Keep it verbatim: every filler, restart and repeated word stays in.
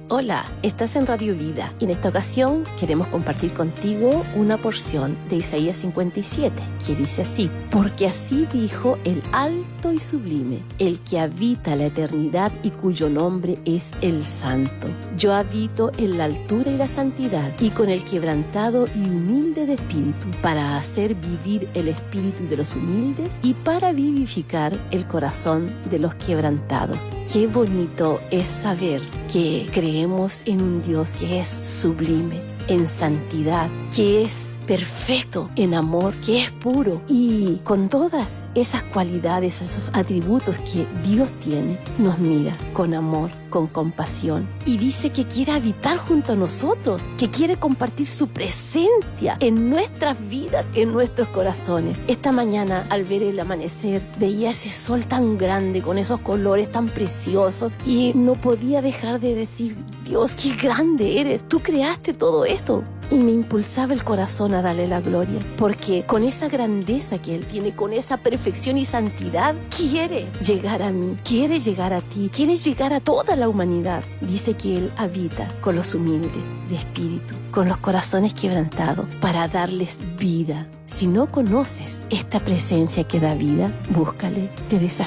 Hola, estás en Radio Vida y en esta ocasión queremos compartir contigo una porción de Isaías cincuenta y siete que dice así: porque así dijo el alto y sublime, el que habita la eternidad y cuyo nombre es el Santo. Yo habito en la altura y la santidad y con el quebrantado y humilde de espíritu, para hacer vivir el espíritu de los humildes y para vivificar el corazón de los quebrantados. Qué bonito es saber que creemos en un Dios que es sublime, en santidad, que es perfecto en amor, que es puro, y con todas esas cualidades, esos atributos que Dios tiene, nos mira con amor, con compasión, y dice que quiere habitar junto a nosotros, que quiere compartir su presencia en nuestras vidas, en nuestros corazones. Esta mañana, al ver el amanecer, veía ese sol tan grande, con esos colores tan preciosos, y no podía dejar de decir: Dios, qué grande eres, tú creaste todo esto. Y me impulsaba el corazón a darle la gloria, porque con esa grandeza que Él tiene, con esa perfección y santidad, quiere llegar a mí, quiere llegar a ti, quiere llegar a toda la humanidad. Dice que Él habita con los humildes de espíritu, con los corazones quebrantados, para darles vida. Si no conoces esta presencia que da vida, búscale, te desafío